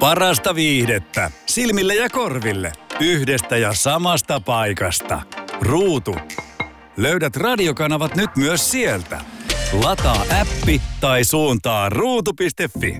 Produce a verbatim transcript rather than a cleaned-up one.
Parasta viihdettä silmille ja korville yhdestä ja samasta paikasta. Ruutu. Löydät radiokanavat nyt myös sieltä. Lataa appi tai suuntaa ruutu piste fi.